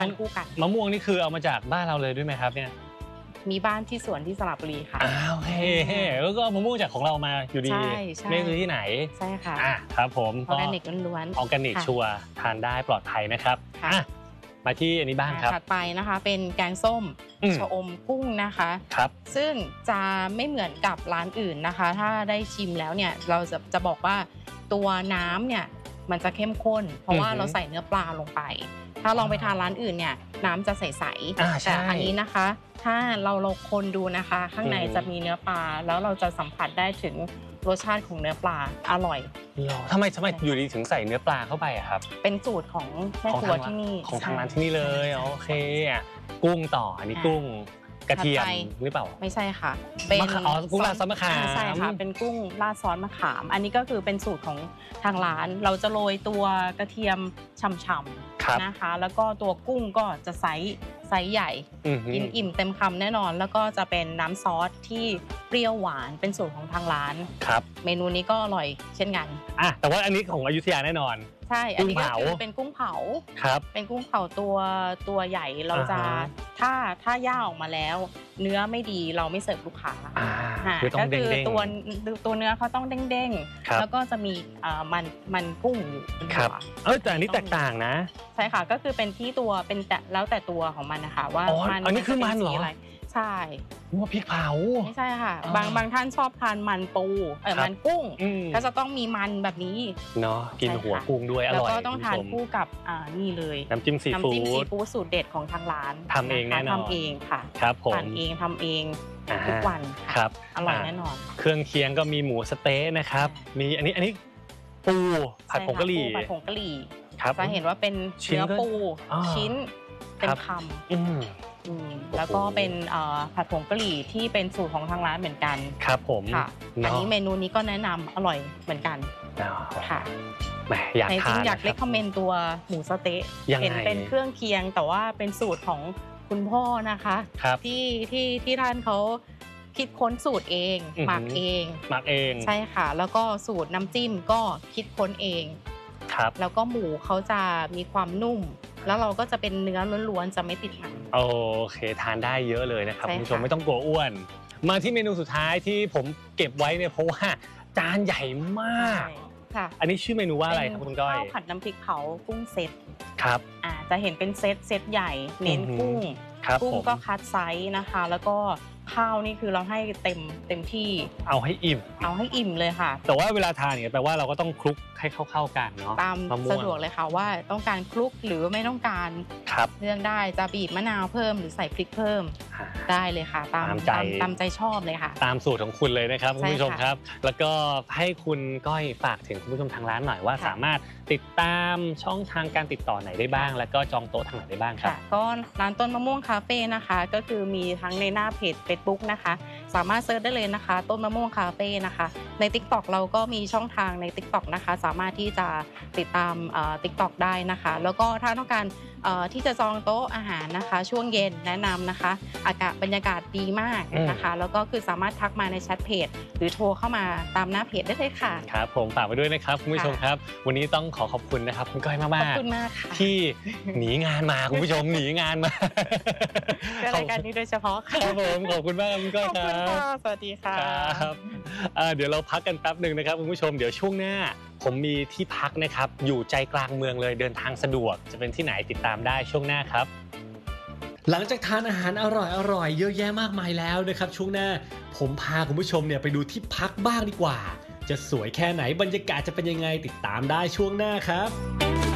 านคู่กันมะม่วงนี่คือเอามาจากบ้านเราเลยด้วยไหมครับเนี่ยมีบ้านที่สวนที่สระบุรีค่ะโอเคแล้วก็มะม่วงจากของเรามาอยู่ดีไม่ซื้อที่ไหนใช่ค่ะครับผมออร์แกนิกล้วนๆออร์แกนิกชัวร์ทานได้ปลอดภัยนะครับมาที่อันนี้บ้างครับถัดไปนะคะเป็นแกงส้มชะอมกุ้งนะคะครับซึ่งจะไม่เหมือนกับร้านอื่นนะคะถ้าได้ชิมแล้วเนี่ยเราจะบอกว่าตัวน้ำเนี่ยมันจะเข้มข้นเพราะว่าเราใส่เนื้อปลาลงไปถ้าลองไปทานร้านอื่นเนี่ยน้ำจะใสๆแต่อันนี้นะคะถ้าเราคนดูนะคะข้างในจะมีเนื้อปลาแล้วเราจะสัมผัสได้ถึงรสชาติของเนื้อปลาอร่อยทำไมอยู่ดีถึงใส่เนื้อปลาเข้าไปอะครับเป็นสูตรของแม่ครัวที่นี่ของทางร้านที่นี่เลยโอเคกุ้งต่ออันนี้กุ้งกระเทียมหรือเปล่าไม่ใช่ค่ะเป็นกุ้งราดซอสมะขามใช่ค่ะเป็นกุ้งราดซอสมะขามอันนี้ก็คือเป็นสูตรของทางร้านเราจะโรยตัวกระเทียมฉ่ำๆนะคะแล้วก็ตัวกุ้งก็จะไซส์ใหญ่กินอิ่มเต็มคำแน่นอนแล้วก็จะเป็นน้ำซอสที่เปรี้ยวหวานเป็นสูตรของทางร้านครับเมนูนี้ก็อร่อยเช่นกันแต่ว่าอันนี้ของอยุธยาแน่นอนใช่อันนี้ก็คือเป็นกุ้งเผาครับเป็นกุ้งเผาตัวใหญ่เราจะถ้าย่าออกมาแล้วเนื้อไม่ดีเราไม่เสิร์ฟลูกค้าก็คือตัวเนื้อเขาต้องเด้งๆแล้วก็จะมีมันกุ้งอยู่ครับแต่อันนี้แตกต่างนะใช่ค่ะก็คือเป็นที่ตัวเป็นแล้วแต่ตัวของมันนะคะว่าอันนี้คือมันเหรอใช่ว่าพริกเผาไม่ใช่ค่ะบางท่านชอบทานมันปูมันกุ้งก็จะต้องมีมันแบบนี้เนาะกินหัวกุ้งด้วยอร่อยแล้วก็ต้องทานคู่กับนี่เลยน้ำจิ้มซีฟู้ดสูตรเด็ดของทางร้านทำเองแน่นอนทำเองค่ะครับผมทำเองทุกวันครับอร่อยแน่นอนเครื่องเคียงก็มีหมูสเต๊ะนะครับมีอันนี้ปูผัดผงกะหรี่ครับจะเห็นว่าเป็นเนื้อปูชิ้นเต็มคำแล้วก็เป็นผัดผงกะหรี่ที่เป็นสูตรของทางร้านเหมือนกันครับผมค่ะอันนี้เมนูนี้ก็แนะนำอร่อยเหมือนกันค่ะอยากทานอยากเลคคอมเมนต์ตัวหมูสเต๊ะเห็นเป็นเครื่องเคียงแต่ว่าเป็นสูตรของคุณพ่อนะคะที่ท่านเขาคิดค้นสูตรเองหมักเองใช่ค่ะแล้วก็สูตรน้ำจิ้มก็คิดค้นเองแล้วก็หมูเขาจะมีความนุ่มแล้วเราก็จะเป็นเนื้อล้วนๆจะไม่ติดมันโอเคทานได้เยอะเลยนะครับคุณผู้ชมไม่ต้องกลัวอ้วนมาที่เมนูสุดท้ายที่ผมเก็บไว้เนี่ยเพราะว่าจานใหญ่มากอันนี้ชื่อเมนูว่าอะไรครับคุณก้อยข้าวผัดน้ำพริกเผากุ้งเซตครับจะเห็นเป็นเซตใหญ่เน้นกุ้งก็คัดไซส์นะคะแล้วก็ข้าวนี่คือเราให้เต็มที่เอาให้อิ่มเลยค่ะแต่ว่าเวลาทานเนี่ยแปลว่าเราก็ต้องคลุกให้เข้ากันเนาะตามสะดวกเลยค่ะว่าต้องการคลุกหรือไม่ต้องการเลือกได้จะบีบมะนาวเพิ่มหรือใส่พริกเพิ่มได้เลยค่ะตามใจชอบเลยค่ะตามสูตรของคุณเลยนะครับคุณผู้ชมครับแล้วก็ให้คุณก้อยฝากถึงคุณผู้ชมทางร้านหน่อยว่าสามารถติดตามช่องทางการติดต่อไหนได้บ้างแล้วก็จองโต๊ะทางไหนได้บ้างครับก็ร้านต้นมะม่วงคาเฟ่นะคะก็คือมีทั้งในหน้าเพจFacebook นะคะสามารถเซิร์ชได้เลยนะคะต้นมะม่วงคาเฟ่นะคะใน TikTok เราก็มีช่องทางใน TikTok นะคะสามารถที่จะติดตาม TikTok ได้นะคะแล้วก็ถ้าต้องการที่จะจองโต๊ะอาหารนะคะช่วงเย็นแนะนำนะคะบรรยากาศดีมากนะคะแล้วก็คือสามารถทักมาในแชทเพจหรือโทรเข้ามาตามหน้าเพจได้เลยค่ะครับผมฝากไว้ด้วยนะครับคุณผู้ชมครับวันนี้ต้องขอบคุณนะครับคุณก้อยมากขอบคุณมากค่ะที่หนีงานมาคุณผู้ชมหนีงานมารายการนี้โดยเฉพาะครับผมขอบคุณมากคุณก้อยครับสวัสดีค่ะครับเดี๋ยวเราพักกันแป๊บนึงนะครับคุณผู้ชมเดี๋ยวช่วงหน้าผมมีที่พักนะครับอยู่ใจกลางเมืองเลยเดินทางสะดวกจะเป็นที่ไหนติดตามได้ช่วงหน้าครับหลังจากทานอาหารอร่อยเยอะแยะมากมายแล้วนะครับช่วงหน้าผมพาคุณผู้ชมเนี่ยไปดูที่พักบ้างดีกว่าจะสวยแค่ไหนบรรยากาศจะเป็นยังไงติดตามได้ช่วงหน้าครับ